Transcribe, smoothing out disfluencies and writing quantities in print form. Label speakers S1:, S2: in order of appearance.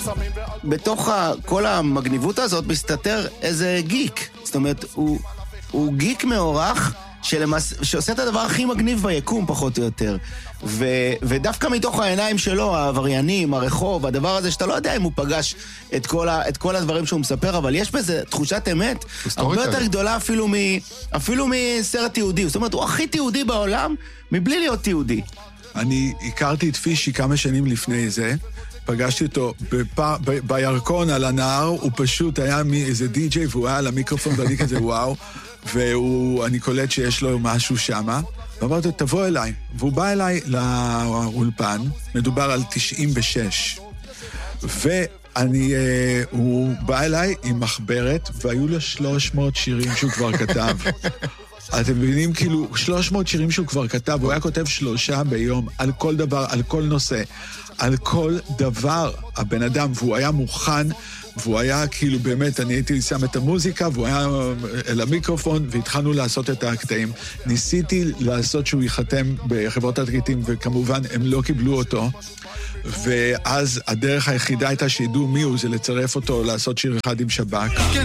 S1: בתוך כל המגניבות הזאת מסתתר איזה גיק. זאת אומרת, הוא גיק מאורח שעושה את הדבר הכי מגניב ביקום, פחות או יותר. ודווקא מתוך העיניים שלו, העבריינים, הרחוב, הדבר הזה שאתה לא יודע אם הוא פגש את כל הדברים שהוא מספר, אבל יש בזה תחושת אמת הרבה יותר גדולה אפילו מסרט יהודי. זאת אומרת, הוא הכי תיעודי בעולם, מבלי להיות תיעודי.
S2: אני הכרתי את פישי כמה שנים לפני זה, פגשתי אותו בירקון על הנהר, הוא פשוט היה איזה די-ג'יי, והוא היה על המיקרופון, ואני כזה וואו, ואני קולט שיש לו משהו שמה, ואמרתי לו, תבוא אליי. והוא בא אליי לאולפן, מדובר על 96, הוא בא אליי עם מחברת, והיו לו 300 שירים שהוא כבר כתב. אתם מבינים, כאילו, 300 שירים שהוא כבר כתב, הוא היה כותב 3 ביום, על כל דבר, על כל נושא, על כל דבר, הבן אדם, והוא היה מוכן, והוא היה כאילו באמת, אני הייתי שם את המוזיקה, והוא היה אל המיקרופון, והתחלנו לעשות את הקטעים. ניסיתי לעשות שהוא ייחתם בחברות התקליטים, וכמובן הם לא קיבלו אותו, ואז הדרך היחידה הייתה שידעו מי הוא, זה לצרף אותו, לעשות שיר אחד עם שב"כ.